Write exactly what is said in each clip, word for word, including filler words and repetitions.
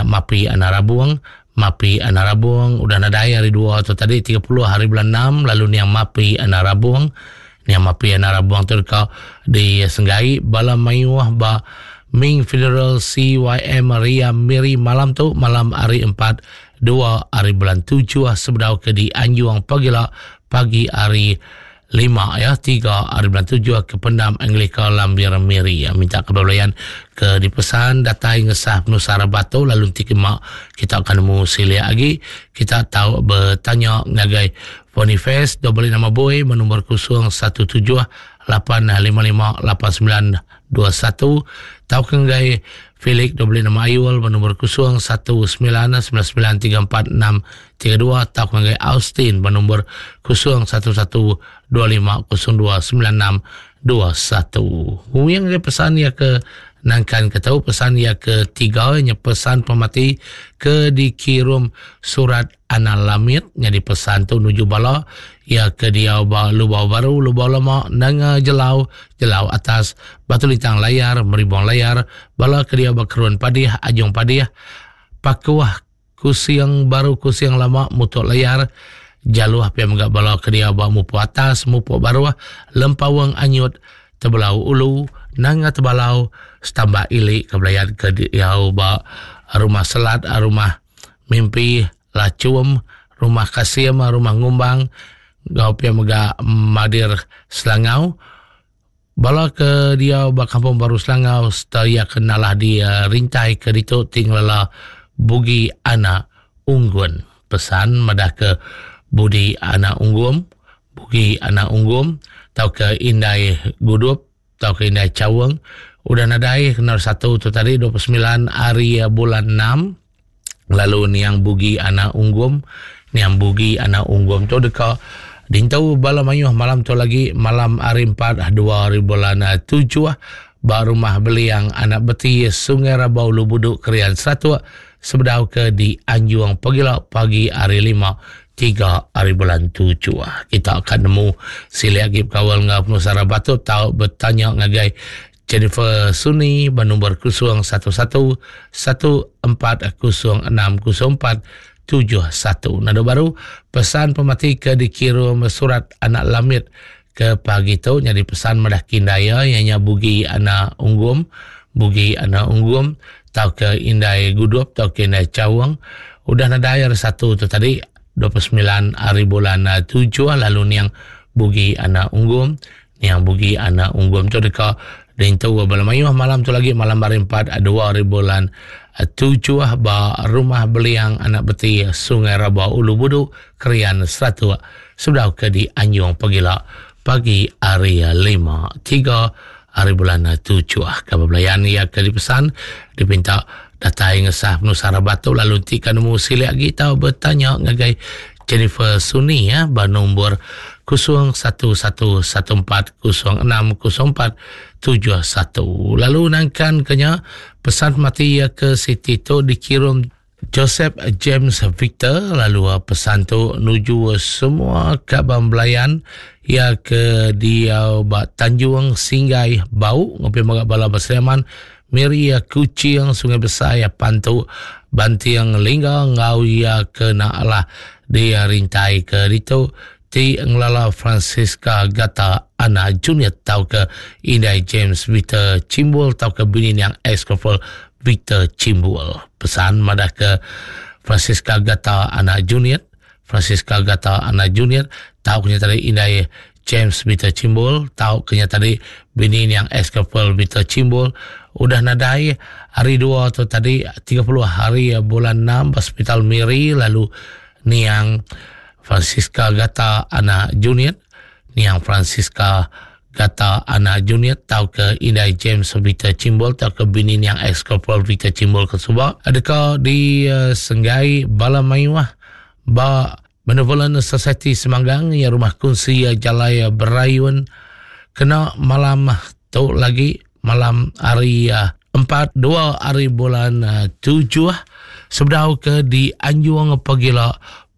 Niak Mapi Anarabuang, Mapi Anarabuang udah nadai hari dua tu tadi tiga puluh hari bulan enam, lalu Niak Mapi Anarabuang, Niak Mapi Anarabuang tu dekat di Senggai bala mayuah ba Ming Federal C Y M Ria Miri malam tu malam hari empat dua hari bulan tujuh sebedau ke di Anjuang pagila pagi hari lima ya tiga hari bulan tujuh ke Pendam Anglika Lambir Miri ya, minta kebelayan ke dipesan data ngesah Nusara Batu lalu tikimak kita akan mu silia lagi kita tahu bertanya ngagai Boniface double nama boy menumber kosong satu tujuh lapan lima lima lapan sembilan dua satu tahu ngagai Felix double nama Ayul menumber kosong satu sembilan sembilan sembilan tiga empat enam tiga dua tahu ngagai Austin menumber kosong satu satu dua lima kosong dua sembilan enam dua satu. Yang ngagai pesan ya ke nangkan ketahu pesan ya ketiga nya pesan pemati ke dikirim surat analamit nya di pesan tu nuju bala ya ke dia ba lubau baru lubau lama nanga jelau jelau atas batu litang layar meribong layar bala ke dia ba keruan padiah ajong padiah pakuah kusiang baru kusiang lama mutuk layar jaluh pia megak bala ke dia ba mupu atas mupu baru lempawang anyut tebelau ulu nanga tebalau stamba ili kebelayan ke diau ba rumah selat rumah mimpi lacum rumah kasim rumah ngumbang gau pia mega madir Selangau bala ke dia ba kampung baru Selangau setaya kenalah dia rintai ke ditu tinglala bugi ana unggun pesan madah ke budi ana unggum bugi ana unggum tau ke indai gudup tau ke indai cawang udah nadai kenal satu tu tadi dua puluh sembilan hari bulan enam lalu ni yang bugi anak unggum ni yang bugi anak unggum tu dekat dintau bala mayuh malam tu lagi malam hari empat dua hari bulan tujuh ba rumah beliang anak beti Sungai Rabau Lubuduk Krian satu sebedau ke di Anjuang pagila pagi hari lima tiga hari bulan tujuh kita akan nemu sili agib kawal ngap Nusara Batu tahu bertanya ngagai Jennifer Suni bernomor kosong satu satu satu empat kosong enam kosong empat tujuh satu. Nado baru pesan pemati ke dikirim surat anak lamit ke pagi tu jadi pesan madah kindaya ianya bugi anak unggum bugi anak unggum tau ke indai gudup tau ke indai cawang udah nadayar satu tu tadi dua puluh sembilan hari bulan tujuh lalu ni yang bugi anak unggum ni yang bugi anak unggum tu dekat dan tahu bala mayuh malam tu lagi malam hari empat dua hari bulan tujuh ba rumah beliang anak beti Sungai Rabau Ulu Budu Krian satu sebedau ke di Anjuang pagila pagi hari lima tiga hari bulan tujuh kabelayan ya ke dipesan dipinta data ngesah Nusara Batu lalu tikan mu sili lagi tahu bertanya ngagai Jennifer Suni ya ba nombor kosong satu satu satu empat kosong enam kosong empat tujuh satu. Lalu nangkan kenya pesan mati ya ke Siti tu dikirim Joseph James Victor lalu pesan tu nuju semua kabam belayan ya ke dia ba Tanjung Singgai Bau ngopi magak bala Basleman Miri ya Kucing Sungai Besar ya Pantu Bantiang Lingga ngau ya ke naalah dia rintai ke ditu ti nglala Francisca Gata Ana Junior tau ke indai James Victor Cimbul tau ke bini yang ex-couple Victor Cimbul. Pesan madah ke Francisca Gata Ana Junior Francisca Gata Ana Junior tau kenya tadi indai James Victor Cimbul tau kenya tadi bini yang ex-couple Victor Cimbul udah nadai hari dua tu tadi tiga puluh hari bulan enam hospital Miri lalu ni yang Francisca Gata Ana Junior ni yang Francisca Gata Ana Junior tau ke indai James Victor Cimbul tau ke bini yang ex-couple Victor Cimbul ke Subang adakah di uh, Senggai bala mayuah ba Benevolent Society Semanggang ya rumah kunci uh, Jalaya Berayun kena malam tu lagi malam hari uh, empat dua hari bulan uh, tujuh sebedau ke di Anjuang pagila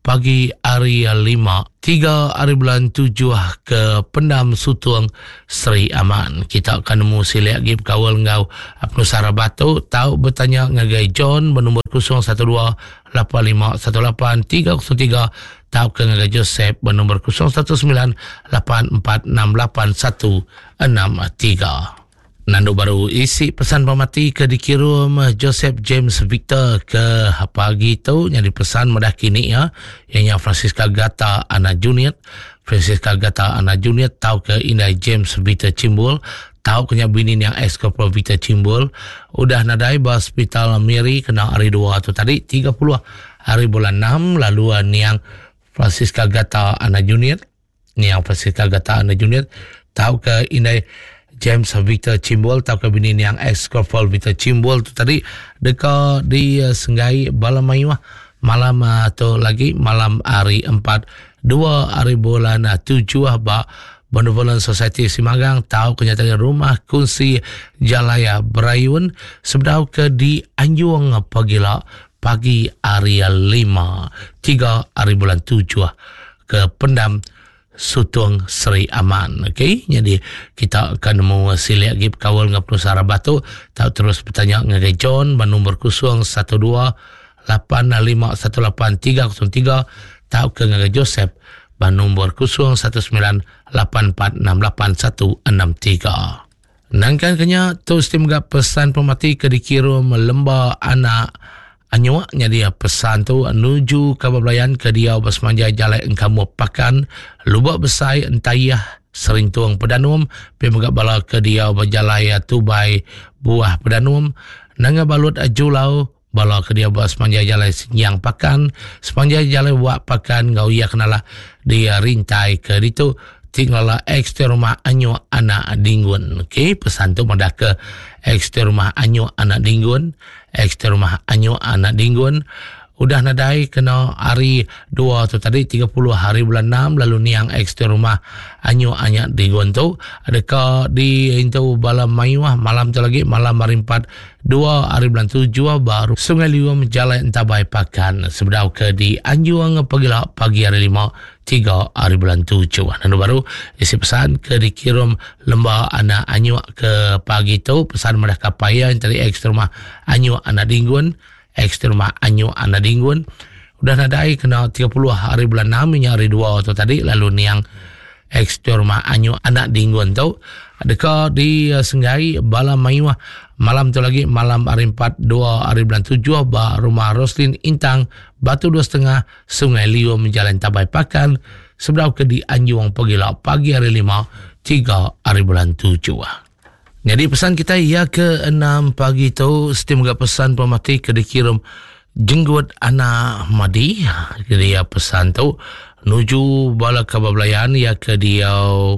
pagi hari lima tiga hari bulan tujuh ke Pendam Sutuang Seri Aman. Kita akan nemu silap lagi berkawal ngau Abnu Sarabatu tahu bertanya ngagai John bernombor kosong satu dua lapan lima satu lapan tiga kosong tiga tahu ke ngagai Joseph bernombor kosong satu sembilan lapan empat enam lapan satu enam tiga. Nando baru isi pesan pemati ke dikirim Joseph James Victor ke pagi tu yang dipesan mudah kini ya ianya Francisca Gata anak junior Francisca Gata anak junior tahu ke Inai James Victor Cimbul tahu kenya bini yang ex-corporal Victor Cimbul udah nadai ba hospital Miri kena hari dua tu tadi tiga puluh hari bulan enam lalu niang Francisca Gata anak junior niang Francisca Gata anak junior tahu ke Inai James Victor Cimbul tahu ke bini yang ex-corporal Victor Cimbul tu tadi dekat di uh, Senggai Balamayuah malam uh, tu lagi malam hari empat dua hari bulan uh, tujuh ba Benevolent Society Simagang tahu kenyataan rumah kunci Jalaya Berayun sebedau ke di Anjung Pagila pagi hari lima tiga hari bulan tujuh ke Pendam Sutuang Seri Aman. Okey, jadi kita akan nemu silap lagi berkawal dengan Abnu Sarabatu tahu terus bertanya ngagai John bernombor kosong satu dua lapan lima satu lapan tiga kosong tiga tahu ke ngagai Joseph bernombor kosong satu sembilan lapan empat enam lapan satu enam tiga. Nangkan kenya tu stimga pesan pemati ke dikirim lembah anak Anyuak jadi pesan tu menuju ke Bablayan ke dia bersemanja jalan engkamu pakan lubak besai entayah sering tuang pedanum pemegak bala ke dia berjalaya tubai buah pedanum nanga balut ajulau bala ke dia bersemanja jalan yang pakan semanja jalan buat pakan ngau ia kenalah dia rintai ke ditu tinggallah ekstra rumah Anyuak anak Dinggun. Okey, pesan tu mendak ke ekstra rumah Anyuak anak Dinggun, ekstra rumah Anyuak anak Dinggun. Udah nadai kena hari dua tu tadi tiga puluh hari bulan enam lalu niang ekstra rumah Anyuak anak Dinggun tu adakah di itu Balam Mayuah malam tu lagi malam hari empat dua hari bulan tujuh baru Sungai Lium jalan entabai pakan sebedau ke di Anjuang Pagila pagi hari lima tiga hari bulan tujuh. Dan baru isi pesan ke dikirim lembah anak Anyuak ke pagi tu pesan mudah kapaya dari ekstra rumah Anyuak anak Dinggun ekstra rumah Anyuak anak Dinggun udah nadai kena tiga puluh hari bulan enam ini hari dua tu tadi lalu niang ekstra rumah Anyuak anak Dinggun tu adakah di uh, Senggai Balam Mayuah malam tu lagi malam hari empat dua hari bulan tujuh ba rumah Roslin Intang Batu dua setengah Sungai Lium Jalan Tabai Pakan sebedau ke di Anjuang Pagila pagi hari lima tiga hari bulan tujuh. Jadi pesan kita ya ke enam pagi tu setimga pesan pemati ke dikirim Jenggut anak Madi ke dia pesan tu nuju bala ke Bablayan ya ke dia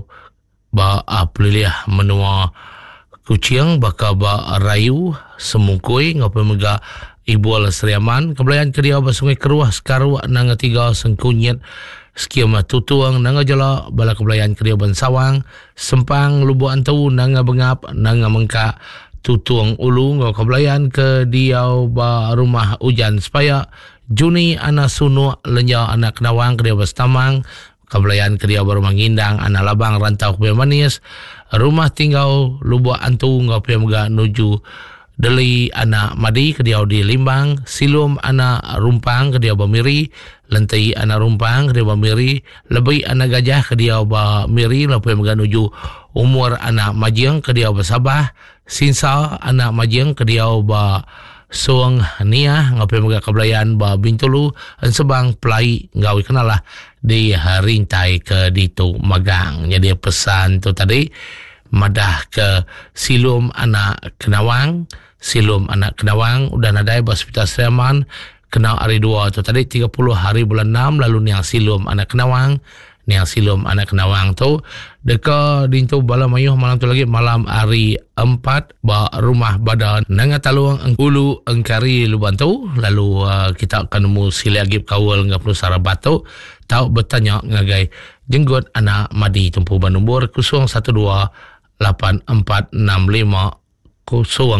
ba apilih menua kucing baka ba rayu semungkui ngapa mega ibu ala Seriaman kebelayan ke dia ba Sungai Keruah Sekaru nanga tiga sengkunyet Sekiam tutuang nanga jala bala kebelayan ke dia ban Sawang Sempang Lubu Antau nanga Bengap nanga Mengka tutuang ulu ngau kebelayan ke dia ba rumah Ujan supaya Juni anak Sunu Lenya anak Kenawang ke dia ba Stamang kebelayan ke dia ba rumah Ngindang anak Labang Rantau ke Manis rumah tinggal Lubu Antau ngau pemega nuju Deli anak Madi ke dia di Limbang, Silum anak Rumpang ke dia Miri, Lentai anak Rumpang ke dia Miri, Lebih anak Gajah ke dia Miri, lepas menuju Umur anak Majeng ke dia Sabah, Sinsa anak Majeng ke dia Suang Niah, ngapai megah kebelayan ba Bintulu, Sebang Pelai ngawi kenalah di Rintai ke ditu Magang. Jadi pesan tu tadi madah ke Silum anak Kenawang, Silum anak Kenawang udah nadai ba Hospital Seriaman kena hari dua tu tadi tiga puluh hari bulan enam lalu niang Silum anak Kenawang, niang Silum anak Kenawang tu deka dintu Balam Mayuh malam tu lagi malam hari empat ba rumah badan nanga taluang ulu engkari Lubantu lalu uh, kita akan nemu sila agib kawal ngaplu Sarabatu tahu bertanya ngagai Jenggut anak Madi tempuh nombor kosong satu dua lapan empat enam lima kosong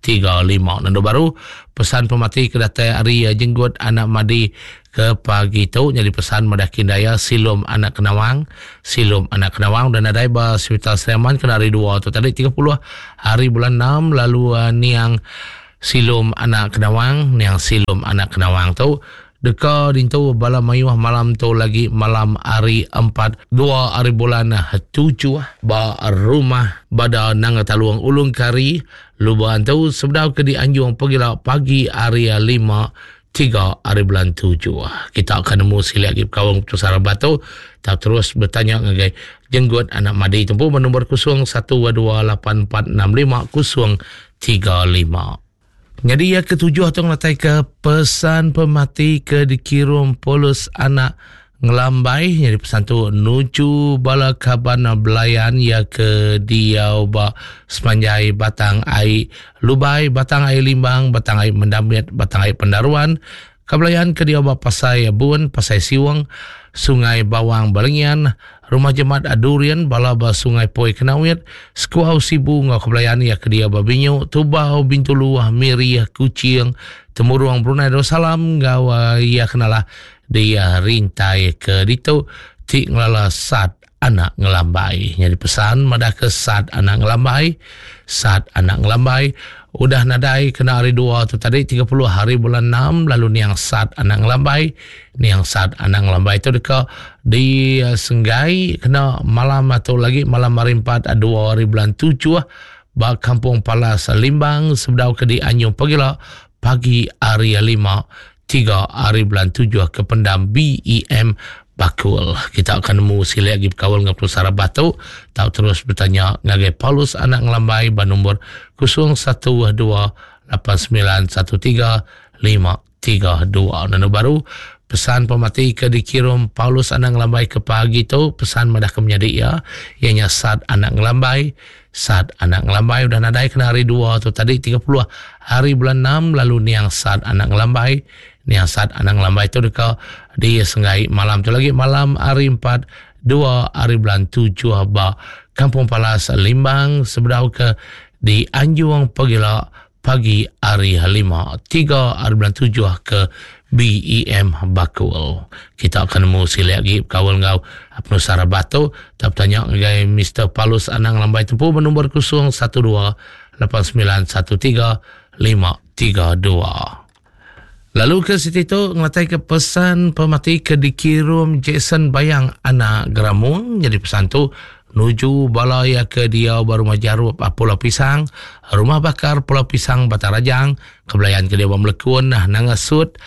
tiga lima. Nando baru pesan pemati kedatai Arya jenggot anak madi ke pagi tu jadi pesan madakin daya silum anak kenawang silum anak kenawang dan ada ba hospital Sleman kena hari dua tu tadi tiga puluh hari bulan enam lalu uh, niang silum anak kenawang niang silum anak kenawang tu deka dintu bala mayuh malam tu lagi malam hari empat dua hari bulan tujuh ba rumah bada nang taluang ulung kari luban tu sebdau ke di anjung pagi pagi hari lima tiga hari bulan tujuh. Kita akan nemu sila lagi kawan pusara batu tak terus bertanya ngagai jenggot anak madi tempuh nombor kosong satu dua lapan empat enam lima kosong tiga lima. Jadi yang ketujuh tu ngelatai ke pesan pemati ke dikirim polus anak ngelambai. Jadi pesan tu nuju bala kaban belayan ya ke diau ba semanjai batang ai lubai, batang ai limbang, batang ai mendamit, batang ai pendaruan. Kabelayan ke diau ba pasai bun, pasai siwang, sungai bawang balengian, rumah jemaat adurian, bala ba sungai poi kenawit, skuau sibu ngau kabelayan ya ke diau ba binyu, tubau bintuluah miri kucing, temuruang Brunei Darussalam ngau ya kenalah dia rintai ke ditu ti ngelala sat anak ngelambai. Jadi pesan madah ke sat anak ngelambai, sat anak ngelambai udah nadai kena hari dua tu tadi tiga puluh hari bulan enam lalu niang sat anak ngelambai, niang sat anak ngelambai tu deka di uh, Senggai kena malam atau lagi malam hari empat dua hari bulan tujuh ba kampung Palas Limbang sebdau ke di Anyung pagila pagi hari lima tiga hari bulan tujuh ke pendam B E M Bakul. Kita akan nemu sila lagi berkawal dengan Pusara Batu. Tahu terus bertanya ngagai Paulus anak ngelambai ba nombor kosong satu dua lapan sembilan satu tiga lima tiga dua. Dan baru pesan pemati ke dikirim Paulus anak ngelambai ke pagi tu pesan madah ke menjadi ya ianya saat anak ngelambai saat anak ngelambai udah nadai kena hari dua tu tadi tiga puluh hari bulan enam lalu niang saat anak ngelambai niang saat anak ngelambai tu dekat di Senggai malam tu lagi malam hari empat dua hari bulan tujuh ba Kampung Palas Limbang sebedau ke di Anjuang pagila pagi hari lima tiga hari bulan tujuh ke B E M Bakul. Kita akan nemu sila lagi kawal ngau Abnu Sarabatu tak tanya ngai Mister Paulus anak lambai tempuh nombor kosong satu dua lapan sembilan satu tiga lima tiga dua. Lalu ke situ tu ngelatai ke pesan pemati ke dikirim Jason Bayang anak Geramung. Jadi pesan tu nuju balaya ke dia baru majarup Pulau Pisang, rumah bakar Pulau Pisang Batarajang, kebelayan ke dia Melekun nah Nangasut,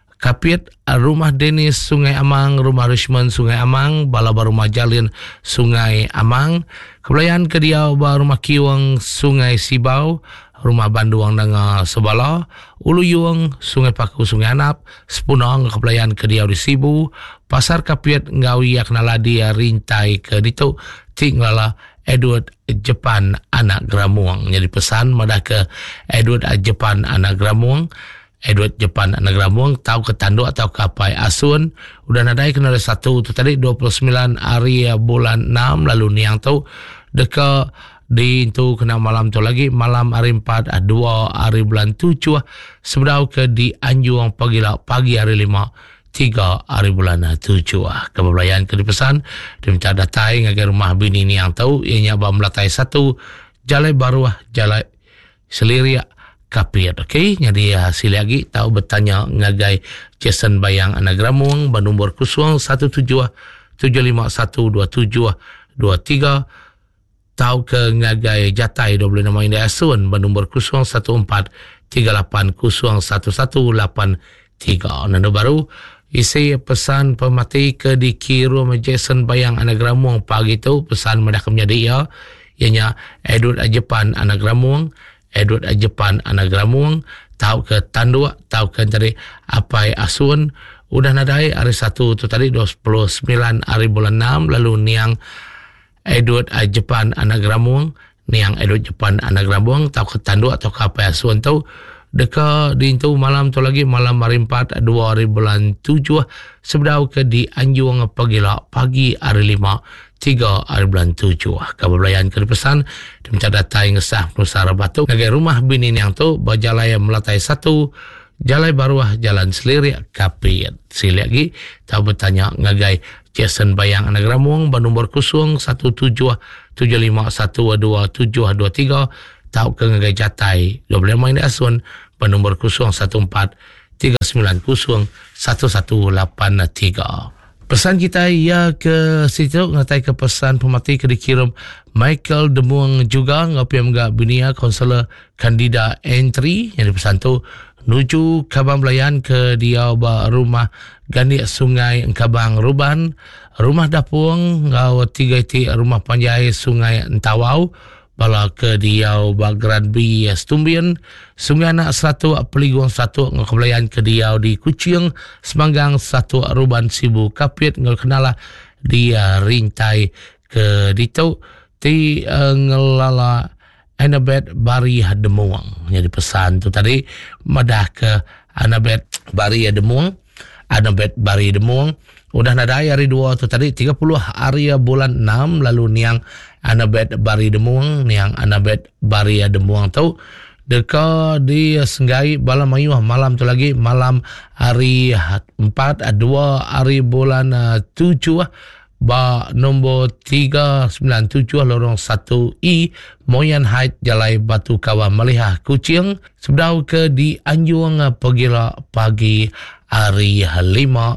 Kapit rumah Denis Sungai Amang, rumah Richmond Sungai Amang, bala baru majalin Sungai Amang, kebelayan ke dia baru rumah Kiwang Sungai Sibau, rumah Banduang Nanga Sebala, Ulu Yuang Sungai Paku Sungai Anap, Sepunong kebelayan ke dia di Sibu, Pasar Kapit ngawi yak naladia rintai ke ditu tinglala Edward Jepang anak Gramuang. Jadi pesan madah ke Edward Jepang anak Gramuang, Edward Jepang anak Gramuang tahu ke tanduk atau kapai asun udah nadai kena ada satu tu tadi dua puluh sembilan hari bulan enam lalu niang tu deka di itu kena malam tu lagi malam hari empat dua hari bulan tujuh sebedau ke di Anjuang pagi pagi hari lima tiga hari bulan tujuh. Kebelayan ke dipesan diminta datai ngagai rumah bini ni yang tahu ianya ba melatai satu jalai baruah jalai Seliria Kapir. Okey, jadi hasil lagi tahu bertanya ngagai Jason Bayang anak Gramuang ba nombor kosong satu tujuh tujuh lima satu dua tujuh dua tiga. Tahu ke ngagai Jatai dua puluh nama Indah Asun ba nombor kosong satu empat tiga lapan kosong satu satu lapan tiga. Nando baru isi pesan pemati ke dikirim Jason Bayang anak Gramuang pagi tu pesan madah ke menjadi ya ianya Edward Jepang anak Gramuang, Edward Jepang anak Gramuang tahu ke tanduk tahu ke tadi apai asun udah nadai hari satu tu tadi dua puluh sembilan hari bulan enam lalu niang Edward Jepang anak Gramuang niang Edward Jepang anak Gramuang tahu ke tanduk atau kapai asun tu deka di itu malam tu lagi malam hari empat dua hari bulan tujuh sebedau ke di Anjung pagila pagi hari lima tiga hari bulan tujuh. Kabelayan ke pesan di mencari data yang sah Nusara Batu ngagai rumah bini yang tu berjalai melatai satu Jalai Baruah Jalan Selirik Kapit. Sili lagi tahu bertanya ngagai Jason Bayang Anak Ramuang bernomor kosong satu tujuh tujuh lima satu dua tujuh dua tiga. Tahu ke ngagai Jatai dua puluh lima ini asun bernomor kosong satu empat tiga sembilan kosong satu satu lapan tiga. Pesan kita ia ke situ ngatai ke pesan pemati ke dikirim Michael Demuang juga ngapi mga binia konselor kandida entry yang pesan tu nuju Kabang Belayan ke dia rumah Gandi Sungai Kabang Ruban, rumah Dapuang ngau tiga ti rumah Panjai Sungai Entawau, bala ke dia Bagran B Stumbian, Sungai Anak satu Peligong satu ngau Belayan ke dia di Kucing, Semanggang satu Ruban Sibu Kapit ngau kenala dia rintai ke ditu ti uh, ngelala Anabet Bari Demuang. Jadi pesan tu tadi madah ke Anabet Bari Demuang, Anabet Bari Demuang. Udah nadai hari dua tu tadi tiga puluh hari bulan enam lalu niang Anabet Bari Demuang, niang Anabet Bari Demuang tu deka di Senggai Bala Mayuh malam tu lagi malam hari empat dua hari bulan tujuh ba nombor tiga sembilan tujuh lorong satu I Moyan Heights Jalai Batu Kawan Melihah Kucing sebedau ke di Anjung pagila pagi hari lima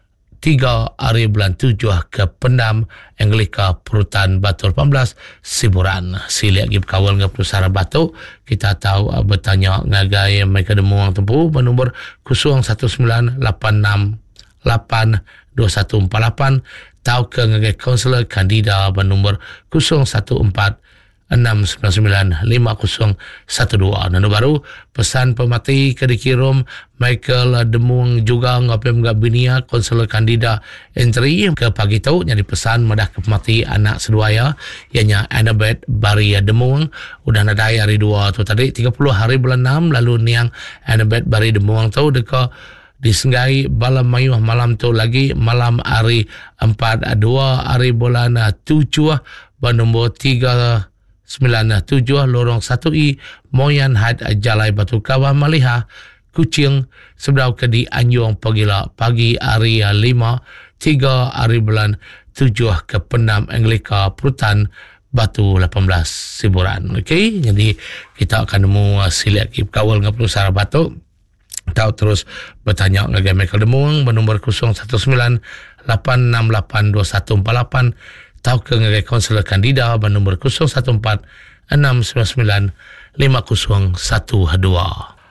tiga hari bulan tujuh ke Pendam Anglika Perutan Batu lapan belas Siburan. Sili lagi berkawal dengan Nusara Batu kita tahu uh, bertanya ngagai mereka Demuang tempuh bernombor kosong satu sembilan lapan enam lapan dua satu empat lapan tahu ke ngagai konselor kandida bernombor kosong satu empat enam sembilan sembilan lima kosong satu dua. Dan baru pesan pemati ke dikirim Michael Demuang juga ngapem ngap binia konselor kandida entry ke pagi tu jadi pesan madah ke pemati anak seduaya ianya Anabet Bari Demuang udah nadai hari dua tu tadi tiga puluh hari bulan enam lalu niang Anabet Bari Demuang tu deka di Senggai Bala Mayuh malam tu lagi malam hari empat dua hari bulan tujuh bernombor tiga sembilan tujuh lorong satu I Moyan Heights Jalai Batu Kawan Melihah Kucing sebedau ke di Anjung pagila pagi hari lima tiga hari bulan tujuh ke Pendam Anglika Perutan Batu lapan belas Siburan. Okey, jadi kita akan nemu silat kawal dengan Nusara Batu. Tahu terus bertanya dengan Michael Demuang bernombor kosong satu sembilan lapan enam lapan dua satu empat lapan. Tahu ke dengan konselor kandida bernombor kosong satu empat enam sembilan sembilan lima kosong satu dua.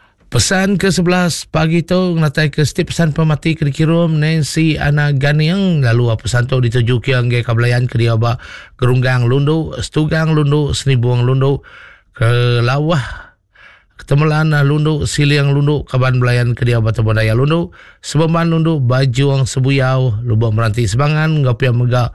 Pesan ke sebelas pagi tu ngatai ke setiap pesan pemati ke dikirim Nancy Ana Ganiang lalu pesan tu dituju ke anggai Kabelayan ke dia ba Gerunggang Lundu, Stugang Lundu, Senibuang Lundu, ke Lawah Ketemelan Lundu, Siliang Lundu, Kaban Belayan ke dia Batu Bandaya Lundu, Sebeman Lundu, Bajuang Sebuyau, Lubang Meranti Sebangan, Ngapia Mega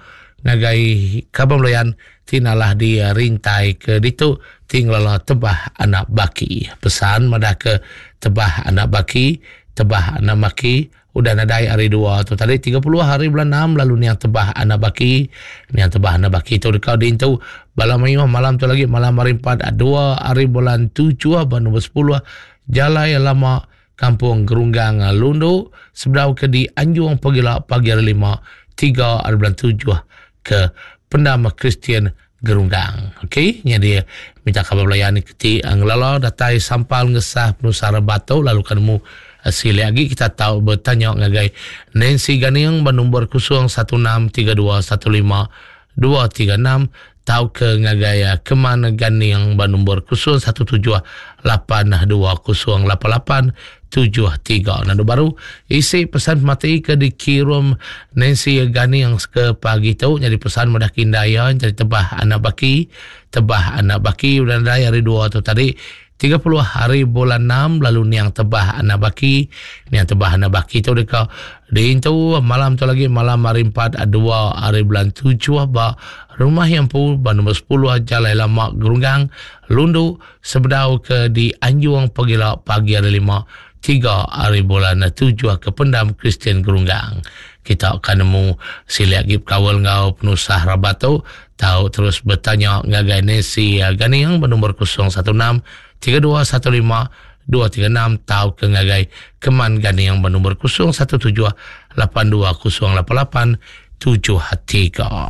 ngagai Kaban Belayan tinalah dia rintai ke ditu tinggal tebah anak baki. Pesan madah ke tebah anak baki, tebah anak baki udah nadai hari dua tu tadi tiga puluh hari bulan enam lalu ni yang tebah anak baki, ni yang tebah anak baki tu dekau di itu Bala Mayuh malam tu lagi malam hari empat dua hari bulan tujuh nombor sepuluh Jalai Lama Kampung Gerunggang Lundu sebedau ke di Anjung pagila pagi hari lima tiga hari bulan tujuh ke Pendam Kristian Gerunggang. Okey, jadi minta kabar belayan keti anglala datai sampal ngesah Nusara Batu lalu kanmu hasil lagi kita tahu bertanya ngagai Nancy Ganiang bernombor kosong satu enam tiga dua satu lima dua tiga enam tahu ke ngagai Keman Ganiang bernombor kosong satu tujuh lapan dua kosong lapan lapan tujuh tiga. Nado baru isi pesan mati ke dikirim Nancy Ganiang ke pagi tu jadi pesan mudah kindayan jadi tebah anak baki tebah anak baki dan dari hari dua tu tadi tiga puluh hari bulan enam lalu niang tebah anak baki niang tebah anak baki tu dekat di itu malam tu lagi malam hari empat dua hari bulan tujuh ba rumah yang pu ba nombor sepuluh Jalan Lama Gerunggang Lundu sebedau ke di Anjuang Pagila pagi hari lima tiga hari bulan tujuh ke Pendam Kristian Gerunggang. Kita akan nemu sila gip kawal ngau penusah Rabato tahu terus bertanya ngagai nesi gani yang bernomor kosong satu enam tiga dua satu lima dua tiga enam tahu ke ngagai keman gani yang bernomor kosong satu tujuh lapan dua kosong lapan lapan tujuh tiga.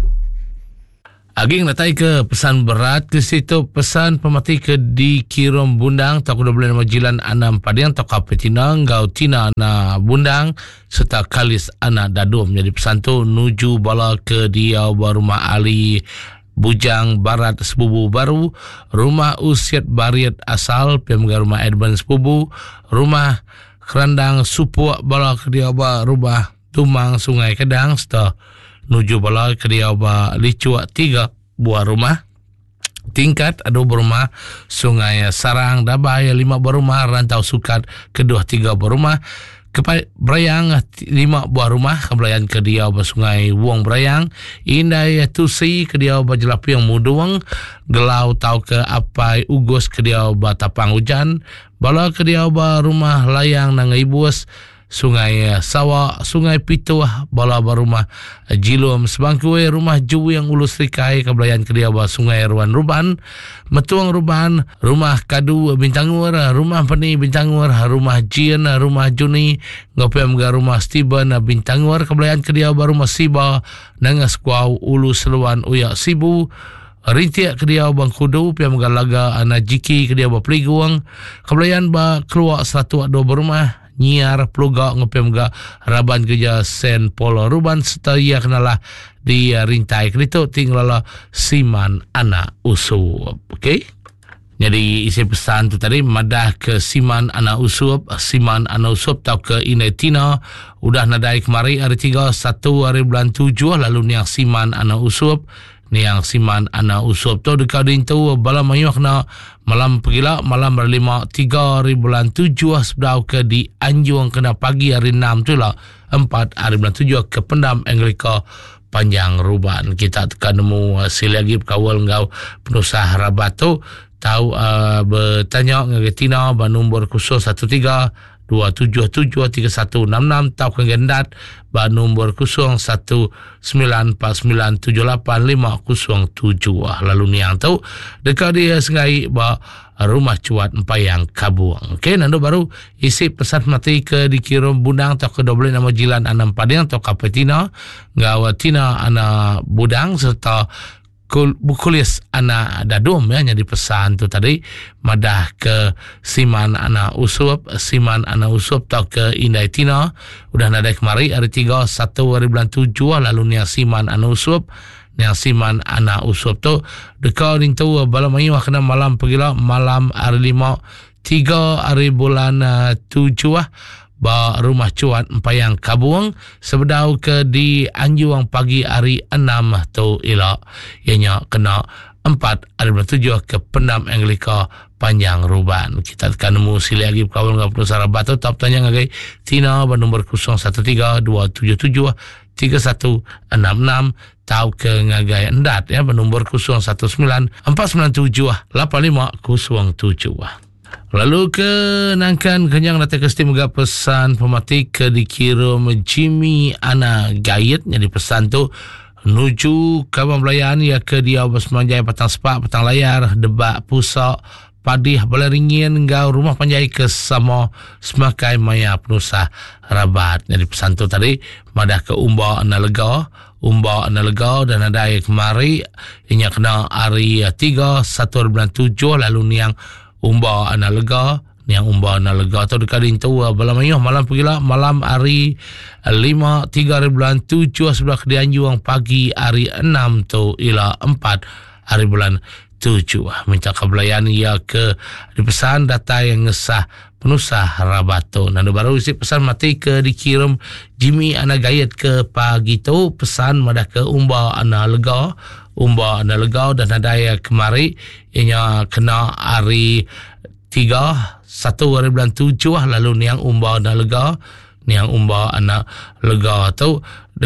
Aging natai ke pesan berat ke situ pesan pemati ke di Kirom Bundang tak udah boleh nama jilan anam padiang tak kapetina ngau tina na Bundang serta kalis anak dadum. Jadi pesan tu nuju bala ke dia rumah Ali Bujang Barat Sebubu Baru, rumah Usiat Bariat Asal pemega rumah Edmund Sebubu, rumah Kerandang Supuak bala ke dia rumah Tumang Sungai Kedang serta nuju bala ke dia ba Licuak tiga buah rumah tingkat ada berumah Sungai Sarang Dabaya lima buah rumah Rantau Sukat kedua tiga buah rumah Kepai Berayang lima buah rumah kebelayan ke dia ba Sungai Wong Berayang Indai Tusi ke dia ba Jelapi yang Muduang Gelau Tau ke Apai Ugos ke dia ba Tapang Hujan bala ke dia ba rumah Layang Nangai Buas Sungai Sawa, Sungai Pituah, bala rumah Jilum Sebangkue, rumah Juwi yang Ulu Serikai, kebelayan Kediawa, Sungai Ruan Ruban, Metuang Ruban, rumah Kadu Bintangur, rumah Peni Bintangur, rumah Jian, rumah Juni, Ngopem ga rumah Steven Bintangur, kebelayan Kediawa, rumah Siba, Nangas Kuau, Ulu Seluan Uyak Sibu, Rintiak ke dia Bang Kudu pia megalaga ana Jiki ke dia ba Peliguang kebelayan ba keluar satu dua berumah nyiar peluga ngopem ga Raban kerja Sen Polo Ruban serta ia kenalah di Rintai kerito tinglala Siman Ana Usup. Okey. Jadi isi pesan tu tadi madah ke Siman Ana Usup, Siman Ana Usup tau ke Inetina udah nadai kemari hari tiga satu hari bulan tujuh lalu niang Siman Ana Usup ni yang Siman Ana Usup tu dekat dintu bala mayuh kena malam pegila malam berlima tiga hari bulan tujuh sebedau ke di Anjuang kena pagi hari enam tu lah empat hari bulan tujuh ke Pendam Anglika Panjang Ruban. Kita tekan nemu sila lagi kawal ngau penusah Rabato tahu uh, bertanya ngagetina ba nombor kosong satu tiga dua tujuh tujuh tiga satu enam enam tahu kegendat ba nombor kosong satu sembilan empat sembilan tujuh lapan lima kosong tujuh. Lalu ni yang tahu dekat dia sengai ba rumah cuat empayang Kabuang. Okey, nando baru isi pesan mati ke dikirim Bundang tak ke double nama jilan anam padang tak kapetina ngawatina ana Budang serta Bukulis Ana Dadum ya jadi pesan tu tadi madah ke Siman Ana Usup, Siman Ana Usup tau ke Indai Tina udah nadai kemari hari tiga satu hari bulan tujuh lalu ni Siman Ana Usup ni Siman Ana Usup tu dekat rintu bala mayu kena malam pegila malam hari lima tiga hari bulan uh, tujuh ba rumah cuat empayang Kabuang sebedau ke di Anjuang pagi hari enam tu ila ianya kena empat hari bulan tujuh ke Pendam Anglika Panjang Ruban. Kita akan nemu sila lagi kawan dengan penusah Rabato tak tanya ngagai Tina ba nombor kosong satu tiga dua tujuh tujuh tiga satu enam enam tahu ke ngagai endat ya ba nombor kosong satu sembilan empat sembilan tujuh lapan lima kosong tujuh. Lalu ke nangkan kenyang datang ke stimuga pesan pemati ke dikirim Jimmy Ana Gayet jadi pesan tu nuju kawan belayan ya ke dia bersemanjai petang sepak petang layar debak pusak padih balaringin ngau rumah panjai ke sama semakai maya penusah Rabat. Jadi pesan tu tadi madah ke umba ana lega umba ana lega dan ada kemari inya kena hari tiga satu bulan tujuh lalu niang umba ana lega ni yang umba ana lega tu dekat dintu bala mayuh malam pegila malam hari lima tiga hari bulan tujuh sebelah ke Anjuang pagi hari enam tu ila empat hari bulan tujuh minta kebelayan ia ke dipesan data yang ngesah penusah Rabato. Nando baru isi pesan mati ke dikirim Jimmy Ana Gayet ke pagi tu pesan madah ke umba ana lega umba ana lega dan ada kemari ianya kena hari tiga satu hari bulan tujuh lalu niang umba na lega niang umba anak lega tu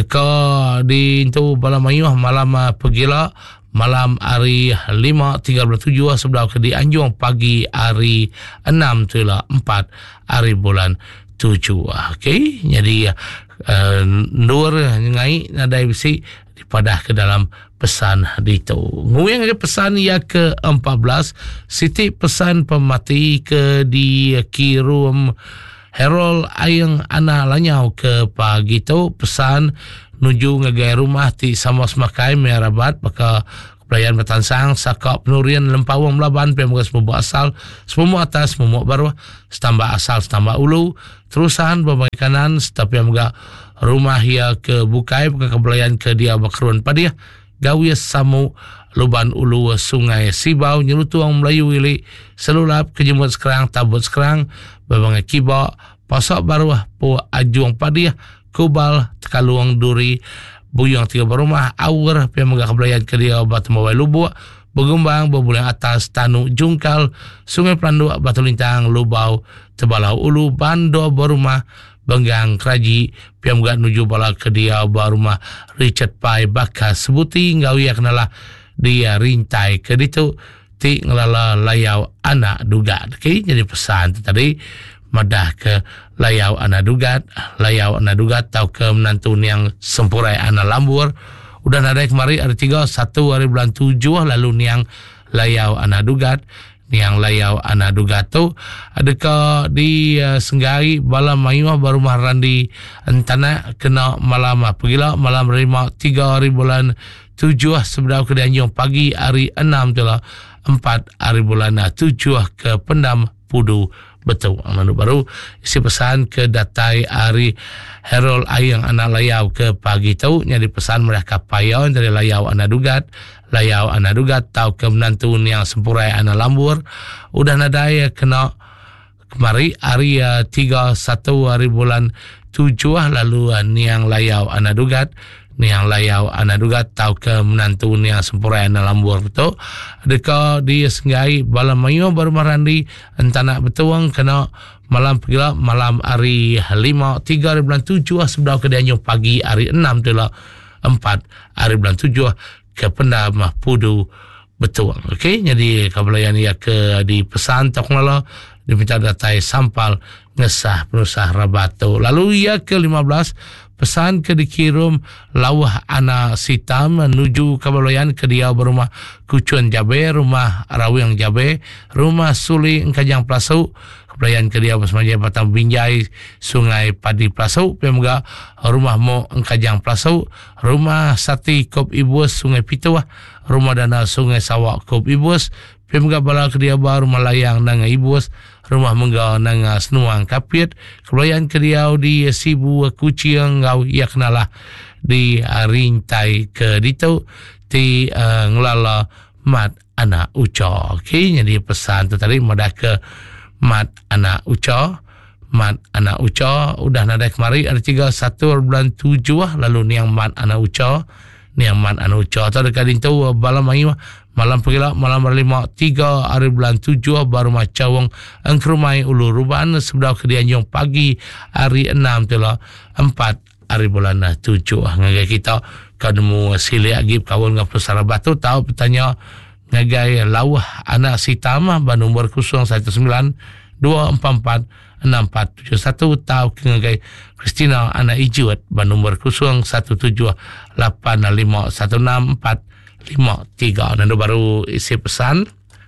deka di tu malam ayuh malam uh, pegila malam hari lima tiga bulan tujuh sebelah ke di Anjung pagi hari enam tu lah empat hari bulan tujuh. Okey, jadi uh, nur ngai nadai besi dipadah ke dalam pesan itu. Nguyang ada pesan yang ke empat belas siti pesan pemati ke di kirum Herol ayang ana lanyau ke pagi tu pesan nuju ngagay rumah ti sama semakai merabat baka pelayan batansang sakap penurian lempawang melaban pemuga semua asal semua atas semua baru setambah asal setambah ulu terusan berbagai kanan setiap yang juga rumah ya ke bukai baka pelayan ke dia bakruan padia gawi samu luban ulu sungai Sibau nyelutuang Melayu ili selulap kejemut sekarang tabut sekarang berbagai kiba pasok baru po ajuang padia kubal tekaluang duri buyang tiga berumah awur pemega kebelayan ke dia batu mawai lubuk bergembang berbulan atas tanu jungkal sungai Pelandu batu lintang lubau tebalau ulu bando berumah benggang keraji pemega nuju bala ke dia berumah Richard Pai bakas sebuti ngawi kenalah dia rintai ke ditu ti ngelala layau anak dugat. Okay? Jadi pesan tu tadi madah ke layau anak dugat layau anak dugat tau ke menantu yang sempurai anak lambur udah ada kemari ada tiga satu hari bulan tujuh lalu niang layau anak dugat niang layau anak dugat tu adakah di uh, Senggai bala mayuh baru mahrandi entana kena malam pegila malam lima tiga hari bulan tujuh sebelah ke Anjung pagi hari enam tu lah empat hari bulan tujuh ke Pendam Pudu betul. Lalu baru isi pesan ke datai hari Herol ayang anak layau ke pagi tu jadi pesan mereka payon dari layau anak dugat layau anak dugat tau ke menantu yang sempurai anak lambur udah nadai kena kemari hari uh, tiga satu hari bulan tujuh lalu uh, niang layau anak dugat niang layau anak dugat tau ke menantu niang sempurai anak lambur betul deka di Senggai bala mayu baru marandi entana betuang kena malam pegila malam hari lima tiga hari bulan tujuh sebelah ke Anjung pagi hari enam tu lah empat hari bulan tujuh ke Pendam Pudu betul. Okey, jadi kabelayan ia ke di pesan tak ngala diminta datai sampal ngesah penusah rabatu. Lalu ia ke lima belas pesan ke dikirim lawah anak sitam menuju kabelayan ke dia berumah Kucuan Jabe rumah Rawing Jabe rumah Suli Engkajang Plasau kabelayan ke dia bersamaja Batang Binjai Sungai Padi Plasau pemuga rumah Mo Engkajang Plasau rumah Sati Kop Ibus Sungai Pituah rumah Dana Sungai Sawak Kop Ibus pemuga bala ke dia baru Malayang Nanga Ibus rumah Menggau Nanga Senuang Kapit kabelayan ke dia di Sibu Kucing ngau ia kenalah di rintai ke ditu ti uh, ngelala mat anak uca. Okey, jadi pesan tu tadi madah ke mat anak uca mat anak uca udah nadai kemari ada tiga satu bulan tujuh lalu niang mat anak uca niang mat anak uca tu dekat itu balam ayu malam pegila malam lima tiga hari bulan tujuh baru macawang engkrumai ulu ruban sebelah ke Anjung pagi hari enam tu lah empat hari bulan tujuh ngagai kita kademu sili agib kawan ngap sarah batu tahu bertanya ngagai lawah anak sitamah ba nombor kosong satu sembilan dua empat empat enam empat tujuh satu tahu ngagai Christina anak Ijuat ba nombor kosong satu tujuh lapan lima satu enam empat lima tiga. Dan baru isi pesan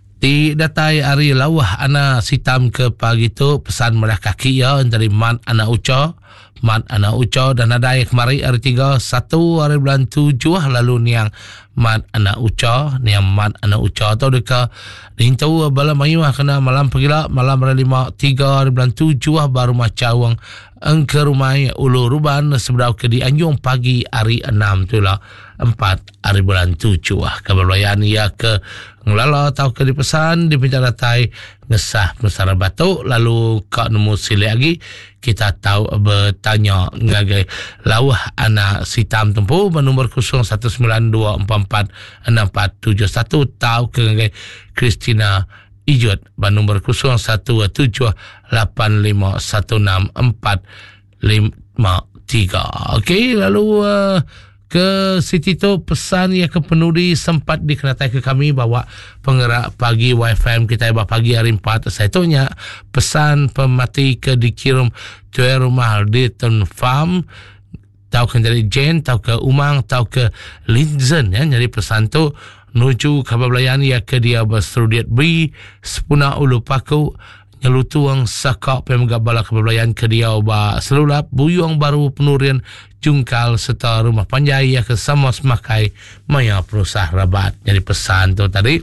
di datai hari lawah anak sitam ke pagi tu pesan mereka kaki ya dari mat anak uca mat anak uca dan ada yang kemari hari tiga satu hari bulan tujuh lalu niang mat anak uca niang mat anak uca atau deka dintau bala mayu kena malam pegila malam hari lima tiga hari bulan tujuh baru macawang engke rumai ulu ruban sebelah ke di Anjung pagi hari enam tu lah empat hari bulan tujuh kabelayan ia ke ngelala tahu ke di pesan dipinta datai ngesah pesara batu lalu kak nemu sili lagi kita tahu bertanya ngagai lawah anak sitam tempu bernomor kosong satu sembilan dua empat empat enam empat tujuh satu tahu ke ngagai Christina Ijut Bandung berkosong satu tujuh lapan lima satu enam empat lima tiga. Okey, lalu uh, ke Siti tu pesan ya ke penudi sempat dikenatai ke kami bahawa penggerak pagi Y F M kita bah pagi hari empat saya tanya pesan pemati ke dikirim tuai rumah di Ton Farm tahu ke dari Jen tahu ke Umang tahu ke Linzen ya. Jadi pesan tu nuju kabar belayan ya ke dia berserudiat beri sepuna ulu paku nyelutuang sakak pemegabala kabar belayan ke dia ba selulap buyung baru penurian jungkal serta rumah panjai ya ke sama semakai maya perusah rabat. Jadi pesan tu tadi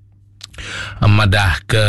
madah ke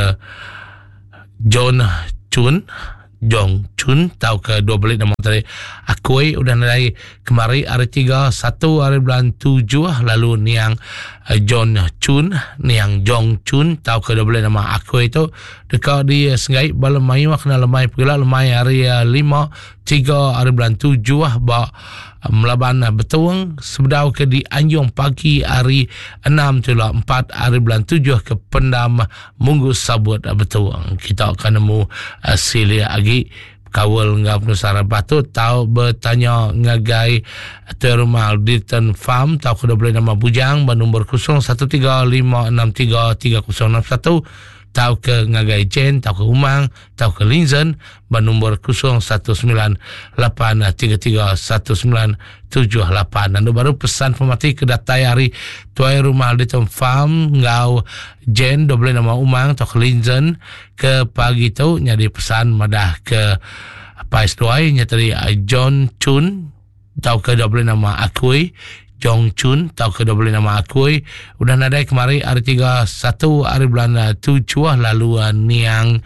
John Chun Jong Chun tahu ke dua belit nama tadi akui udah dari kemari hari tiga satu hari bulan tujuh lalu niang uh, John Chun niang Jong Chun tahu ke dua belit nama akui itu dekat di uh, Sengai balam mayu kena lemai pula lemai hari uh, lima tiga hari bulan tujuh ba uh, melaban uh, betuang sebedau ke di Anjung pagi hari enam tula empat hari bulan tujuh ke pendam munggu sabut uh, betuang kita akan nemu uh, silia lagi kawal ngap nusara batu tahu bertanya ngagai tuai rumah Diton Farm tahu ke boleh nama bujang Bandung berkosong satu tiga lima enam tiga tiga kosong enam satu tahu ke ngagai Jen tahu ke Umang tahu ke Linzen Bandung berkosong satu sembilan lapan tiga tiga satu sembilan tujuh lapan. Dan baru pesan pemati ke datai hari tuai rumah Diton Farm ngau Jen boleh nama Umang tahu ke Linzen ke pagi tu nyari pesan madah ke Pais Doai nyatari John Chun tahu ke boleh nama Akui Jong Chun tahu ke boleh nama Akui udah nadai kemari hari tiga satu hari bulan tujuh lalu uh, niang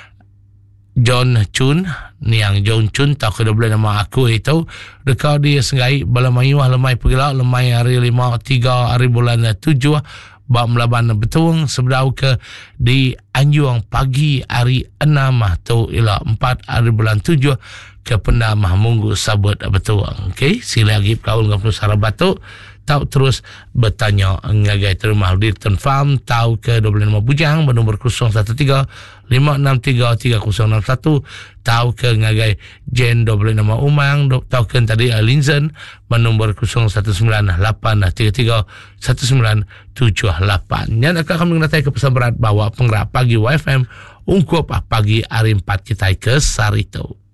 John Chun niang Jong Chun tahu ke boleh nama Akui itu dekat di Sengai balamayu lemai pergilah lemai hari lima tiga hari bulan tujuh bak melaban betung sebedau ke di Anjuang pagi hari enam atau ila empat hari bulan tujuh ke pendamah munggu sabut betuang. Okey, sila lagi kaul ngapnu sarabat tu tahu terus bertanya ngagai terima di Diton Farm tahu ke dua puluh lima bujang bernomor kosong satu tiga lima enam tiga tiga kosong enam satu tahu ke ngagai Jen dua puluh lima Umang tahu ke tadi Linzen bernomor kosong satu sembilan lapan tiga tiga satu sembilan tujuh lapan. Dan akan kami mengenai ke pesan berat bahawa penggerak pagi Y F M ungkup pagi hari empat kita ke Sarito.